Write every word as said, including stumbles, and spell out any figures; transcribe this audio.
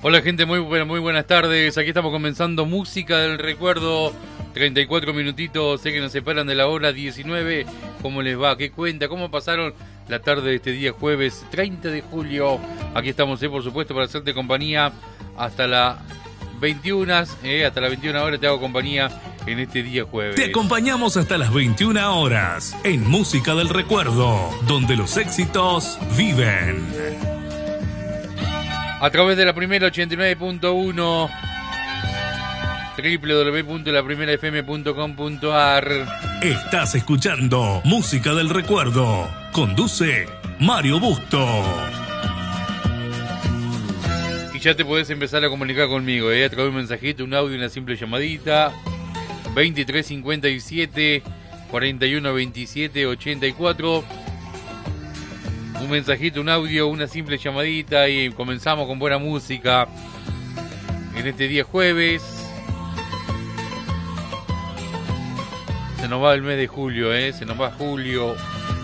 Hola gente, muy, bu- muy buenas tardes. Aquí estamos comenzando Música del Recuerdo. treinta y cuatro minutitos, sé que nos separan de la hora diecinueve. ¿Cómo les va? ¿Qué cuenta? ¿Cómo pasaron la tarde de este día jueves treinta de julio? Aquí estamos, eh, por supuesto, para hacerte compañía hasta la veintiuna. Eh, hasta las veintiuna horas te hago compañía en este día jueves. Te acompañamos hasta las veintiuna horas en Música del Recuerdo, donde los éxitos viven. A través de la primera ochenta y nueve punto uno, doble u doble u doble u punto la primera f m punto com punto a r. Estás escuchando Música del Recuerdo. Conduce Mario Busto. Y ya te podés empezar a comunicar conmigo, ¿eh? A través de un mensajito, un audio, una simple llamadita. veintitrés cincuenta y siete, cuarenta y uno veintisiete, ochenta y cuatro. Un mensajito, un audio, una simple llamadita y comenzamos con buena música en este día jueves. Se nos va el mes de julio, ¿eh? Se nos va julio.